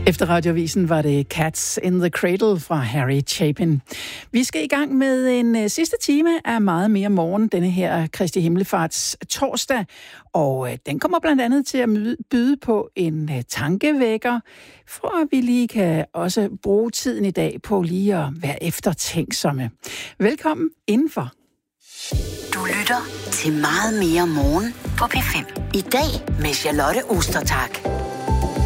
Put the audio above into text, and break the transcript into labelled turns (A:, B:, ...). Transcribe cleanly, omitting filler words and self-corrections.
A: Efter Radioavisen var det Cats in the Cradle fra Harry Chapin. Vi skal i gang med en sidste time af Meget mere morgen, denne her Kristi Himmelfarts torsdag. Og den kommer blandt andet til at byde på en tankevækker, for at vi lige kan også bruge tiden i dag på lige at være eftertænksomme. Velkommen indenfor.
B: Du lytter til Meget mere morgen på P5. I dag med Charlotte Ostertag.